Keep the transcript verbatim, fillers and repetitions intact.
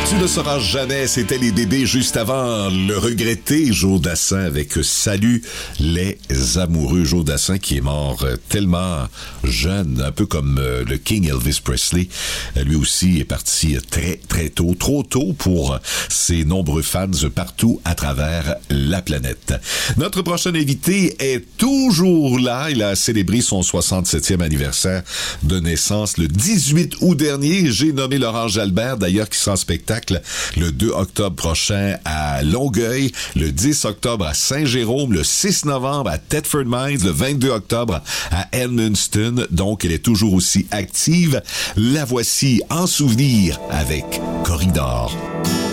Tu ne sauras jamais, c'était les bébés juste avant le regretté Joe Dassin avec Salut les amoureux. Joe Dassin qui est mort tellement jeune, un peu comme le King Elvis Presley. Lui aussi est parti très très tôt, trop tôt pour ses nombreux fans partout à travers la planète. Notre prochain invité est toujours là. Il a célébré son soixante-septième anniversaire de naissance le dix-huit août dernier. J'ai nommé Laurent Jalbert, d'ailleurs, qui sera en spectacle le deux octobre prochain à Longueuil, le dix octobre à Saint-Jérôme, le six novembre à Thetford Mines, le vingt-deux octobre à Edmundston. Donc, elle est toujours aussi active. La voici en souvenir avec Corridor.